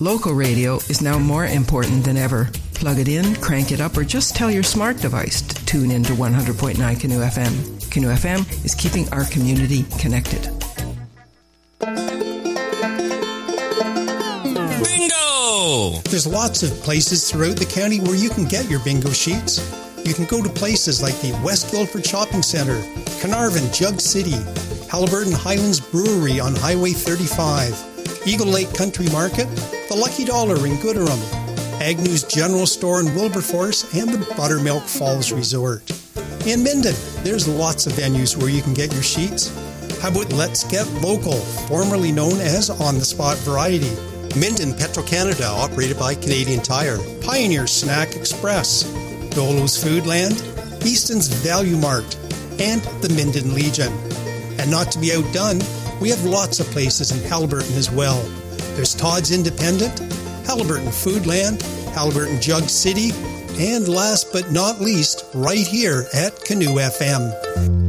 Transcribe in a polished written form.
Local radio is now more important than ever. Plug it in, crank it up, or just tell your smart device to tune into 100.9 Canoe FM. Canoe FM is keeping our community connected. Bingo! There's lots of places throughout the county where you can get your bingo sheets. You can go to places like the West Guildford Shopping Centre, Carnarvon, Jug City, Haliburton Highlands Brewery on Highway 35, Eagle Lake Country Market, the Lucky Dollar in Gooderham, Agnew's General Store in Wilberforce, and the Buttermilk Falls Resort. In Minden, there's lots of venues where you can get your sheets. How about Let's Get Local, formerly known as On The Spot Variety? Minden Petro-Canada, operated by Canadian Tire. Pioneer Snack Express, Dolo's Foodland, Easton's Value Mart, and the Minden Legion. And not to be outdone, we have lots of places in Haliburton as well. There's Todd's Independent, Haliburton Foodland, Haliburton Jug City, and last but not least, right here at Canoe FM.